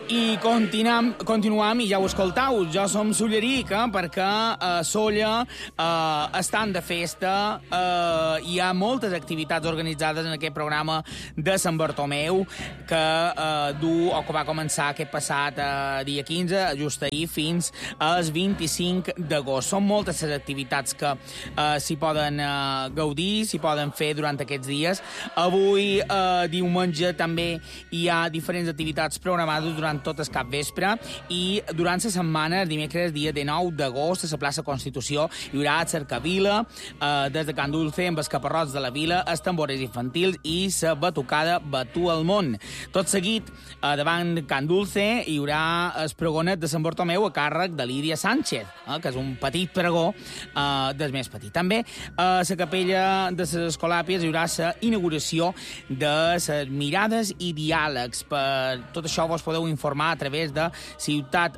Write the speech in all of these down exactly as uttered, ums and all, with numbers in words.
I continuam, continuam, i ja ho escoltau, jo som Sollerica, perquè a Solla eh, estan de festa, eh, hi ha moltes activitats organitzades en aquest programa de Sant Bartomeu, que eh, du, o que va començar aquest passat eh, dia quinze, just ahir, fins al vint-i-cinc d'agost. Són moltes les activitats que eh, s'hi poden eh, gaudir, s'hi poden fer durant aquests dies. Avui, eh, diumenge, també hi ha diferents activitats programades durant tot el capvespre, i durant la setmana, el dimecres, dia dinou d'agost, a la plaça Constitució, hi haurà cercavila, eh, des de Can Dulce, amb els caparrots de la vila, els tambores infantils i la batucada Batu al món. Tot seguit, eh, davant Can Dulce, hi haurà el pregonet de Sant Bartomeu a càrrec de Lídia Sánchez, eh, que és un petit pregó eh, del més petit. També a la capella de les Escolàpies hi haurà la inauguració de les mirades i diàlegs. Per tot això vos podeu informar a través de ciutat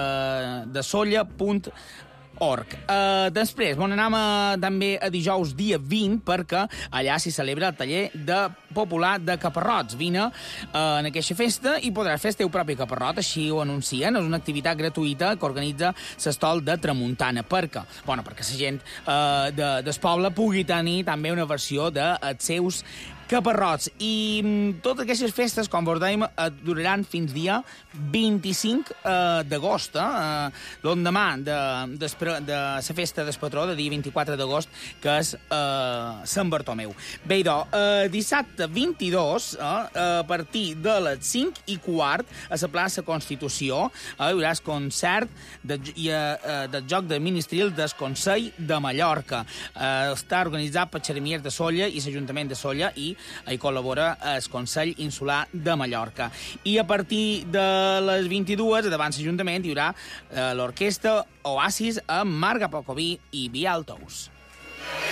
de solla punt org. Uh, després, bon, anem a, també a dijous dia vint, perquè allà s'hi celebra el taller de popular de caparrots. Vine uh, en aquesta festa i podràs fer el teu propi caparrot, així ho anuncien. És una activitat gratuïta que organitza l'Estol de Tramuntana, perquè, bueno, perquè la gent uh, de, del poble pugui tenir també una versió dels seus caparrots. I mm, totes aquestes festes, com vos dèiem, eh, duraran fins dia vint-i-cinc eh, d'agost, eh, l'endemà de, de, de la festa del patró, de dia vint-i-quatre d'agost, que és eh, Sant Bartomeu. Bé, idò, eh, dissabte vint-i-dos, eh, a partir de les cinc i quart, a la plaça Constitució, eh, hi haurà el concert de, i, eh, del joc de ministril del Consell de Mallorca. Eh, està organitzat per Xeremiers de Solla i l'Ajuntament de Solla, i hi col·labora el Consell Insular de Mallorca. I a partir de les vint-i-dues, davant l'Ajuntament, hi haurà eh, l'orquestra Oasis amb Marga Pocoví i Vial Tous.